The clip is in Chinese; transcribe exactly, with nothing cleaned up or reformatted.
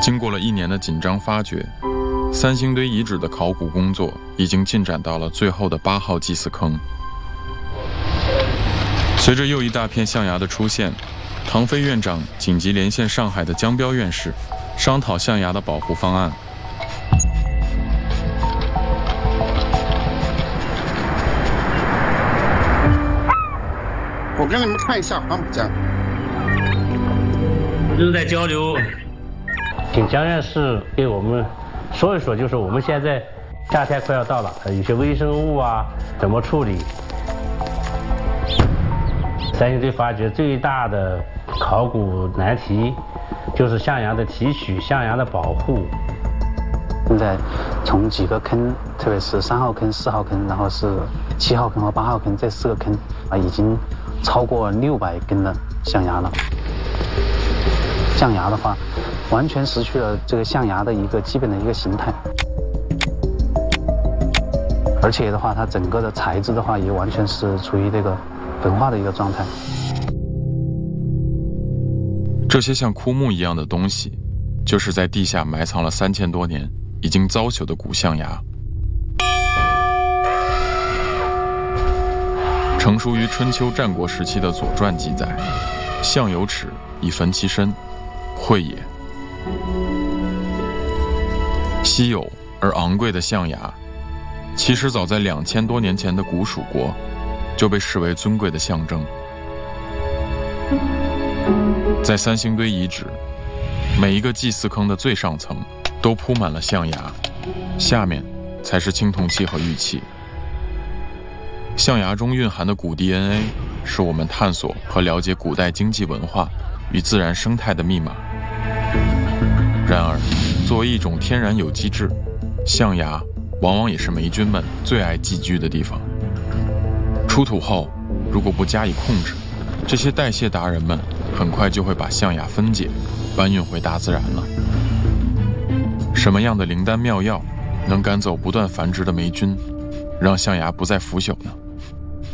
经过了一年的紧张发掘，三星堆遗址的考古工作已经进展到了最后的八号祭祀坑。随着又一大片象牙的出现，唐飞院长紧急连线上海的江彪院士，商讨象牙的保护方案。 我给你们看一下黄浦江， 就是在交流， 请江院士给我们说一说，就是我们现在夏天快要到了，有些微生物啊怎么处理？三星堆发掘最大的考古难题就是象牙的提取、象牙的保护。 现在从几个坑，特别是三号坑、四号坑，然后是七号坑和八号坑这四个坑啊，已经超过六百根的象牙了。象牙的话，完全失去了这个象牙的一个基本的一个形态，而且的话，它整个的材质的话，也完全是处于这个粉化的一个状态。 这些像枯木一样的东西，就是在地下埋藏了三千多年，已经糟朽的古象牙。成书于春秋战国时期的《左传》记载：“象有齿，以焚其身，会也。”稀有而昂贵的象牙，其实早在两千多年前的古蜀国就被视为尊贵的象征。在三星堆遗址，每一个祭祀坑的最上层都铺满了象牙，下面才是青铜器和玉器。象牙中蕴含的古 D N A 是我们探索和了解古代经济文化与自然生态的密码。然而，作为一种天然有机质，象牙往往也是霉菌们最爱寄居的地方。出土后，如果不加以控制，这些代谢达人们很快就会把象牙分解，搬运回大自然了。什么样的灵丹妙药能赶走不断繁殖的霉菌，让象牙不再腐朽呢？